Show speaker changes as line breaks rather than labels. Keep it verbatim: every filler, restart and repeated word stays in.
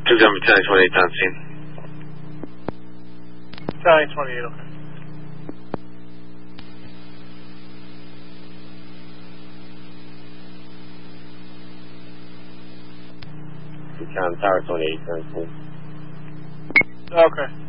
two seven ten twenty-eight on scene.
ten twenty-eight, okay.
Tower twenty-eight on scene.
Okay.